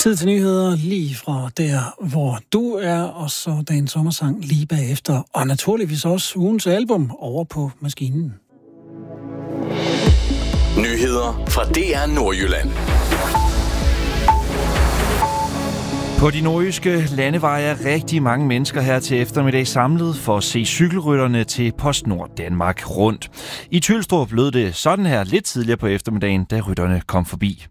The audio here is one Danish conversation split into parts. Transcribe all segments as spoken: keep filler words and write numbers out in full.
Tid til nyheder lige fra der, hvor du er, og så dagens sommersang lige bagefter, og naturligvis også ugens album over på maskinen. Nyheder fra D R Nordjylland. På de nordjyske landeveje er rigtig mange mennesker her til eftermiddag samlet for at se cykelrytterne til PostNord Danmark rundt. I Tylstrup lød det sådan her lidt tidligere på eftermiddagen, da rytterne kom forbi.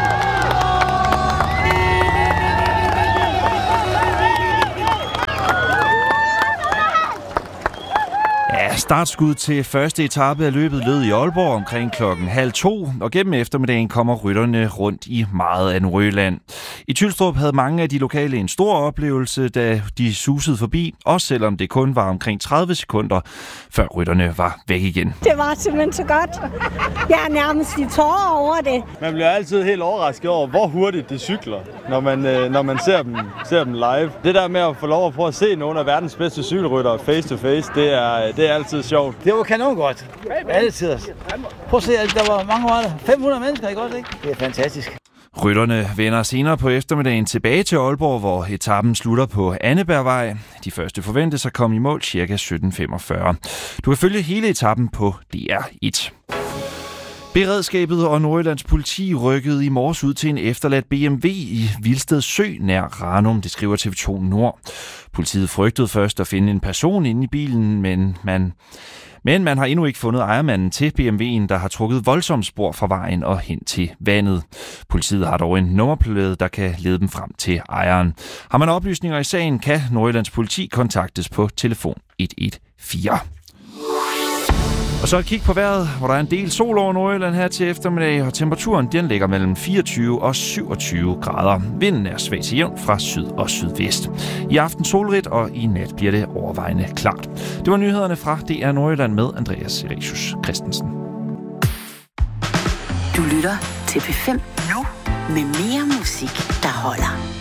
Startskud til første etape af løbet lød i Aalborg omkring klokken halv to, og gennem eftermiddagen kommer rytterne rundt i meget af Nordjylland. I Tylstrup havde mange af de lokale en stor oplevelse, da de susede forbi, også selvom det kun var omkring tredive sekunder, før rytterne var væk igen. Det var simpelthen så godt. Jeg er nærmest i tårer over det. Man bliver altid helt overrasket over, hvor hurtigt de cykler, når man, når man ser, dem, ser dem live. Det der med at få lov at prøve at se nogle af verdens bedste cykelryttere face to face, det er, det er altid sjovt. Det var kanon godt. Altid. Prøv at se, der var mange var der. fem hundrede mennesker, ikke også, ikke? Det er fantastisk. Rytterne vender senere på eftermiddagen tilbage til Aalborg, hvor etappen slutter på Annebergvej. De første forventes at komme i mål ca. sytten femogfyrre. Du kan følge hele etappen på D R et. Beredskabet og Nordjyllands politi rykkede i morges ud til en efterladt B M W i Vilsted Sø nær Ranum, det skriver T V to Nord. Politiet frygtede først at finde en person inde i bilen, men man, men man har endnu ikke fundet ejermanden til B M W'en, der har trukket voldsomt spor fra vejen og hen til vandet. Politiet har dog en nummerplade, der kan lede dem frem til ejeren. Har man oplysninger i sagen, kan Nordjyllands politi kontaktes på telefon et et fire. Og så et kig på vejret, hvor der er en del sol over Nordjylland her til eftermiddag, og temperaturen den ligger mellem fireogtyve og syvogtyve grader. Vinden er svag til jævn fra syd og sydvest. I aften solrigt, og i nat bliver det overvejende klart. Det var nyhederne fra D R Nordjylland med Andreas Ericius Christensen. Du lytter til P fem nu med mere musik, der holder.